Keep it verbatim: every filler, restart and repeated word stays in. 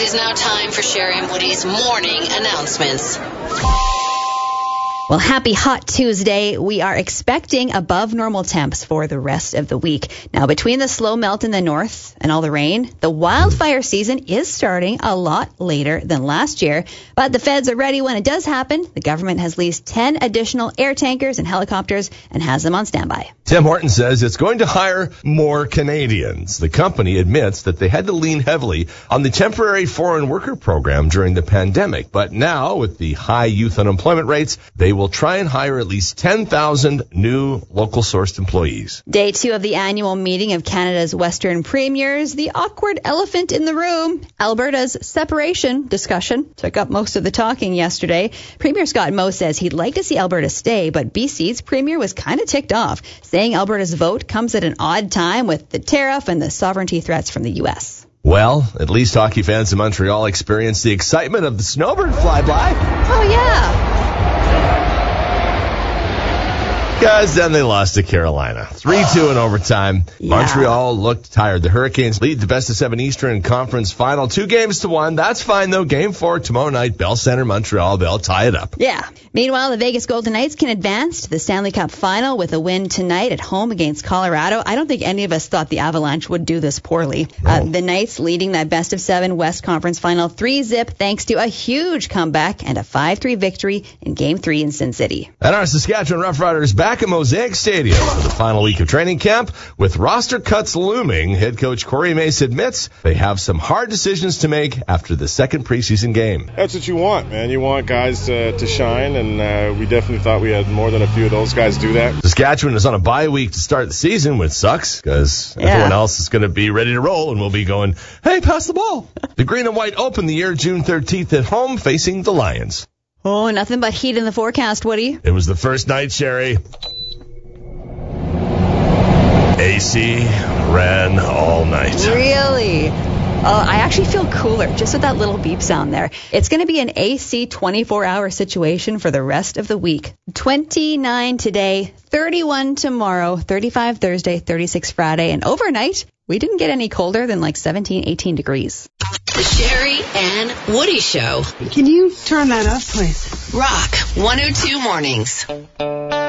is now time for Sherry and Woody's morning announcements. Well, happy hot Tuesday. We are expecting above normal temps for the rest of the week. Now, between the slow melt in the north and all the rain, the wildfire season is starting a lot later than last year. But the feds are ready when it does happen. The government has leased ten additional air tankers and helicopters and has them on standby. Tim Hortons says it's going to hire more Canadians. The company admits that they had to lean heavily on the temporary foreign worker program during the pandemic. But now, with the high youth unemployment rates, they will try and hire at least ten thousand new local sourced employees. Day two of the annual meeting of Canada's Western Premiers, the awkward elephant in the room, Alberta's separation discussion, took up most of the talking yesterday. Premier Scott Moe says he'd like to see Alberta stay, but B C's Premier was kind of ticked off, saying Alberta's vote comes at an odd time with the tariff and the sovereignty threats from the U S. Well, at least hockey fans in Montreal experienced the excitement of the snowbird flyby. Oh, yeah. Because then they lost to Carolina. three two in overtime. Yeah. Montreal looked tired. The Hurricanes lead the best of seven Eastern Conference final. Two games to one. That's fine, though. Game four tomorrow night. Bell Center, Montreal. They'll tie it up. Yeah. Meanwhile, the Vegas Golden Knights can advance to the Stanley Cup final with a win tonight at home against Colorado. I don't think any of us thought the Avalanche would do this poorly. No. Uh, the Knights leading that best of seven West Conference final three zip thanks to a huge comeback and a five three victory in Game three in Sin City. And our Saskatchewan Roughriders back at Mosaic Stadium for the final week of training camp. With roster cuts looming, head coach Corey Mace admits they have some hard decisions to make after the second preseason game. That's what you want, man. You want guys to, to shine, and uh, we definitely thought we had more than a few of those guys do that. Saskatchewan is on a bye week to start the season, which sucks because Yeah. everyone else is going to be ready to roll, and we'll be going, hey, pass the ball. The Green and White open the year June thirteenth at home facing the Lions. Oh, nothing but heat in the forecast, Woody. It was the first night, Sherry. A C ran all night. Really? Oh, I actually feel cooler just with that little beep sound there. It's going to be an A C twenty-four hour situation for the rest of the week. twenty-nine today, thirty-one tomorrow, thirty-five Thursday, thirty-six Friday, and overnight, we didn't get any colder than like seventeen, eighteen degrees. The Sherry and Woody Show. Can you turn that up, please? Rock one oh two Mornings.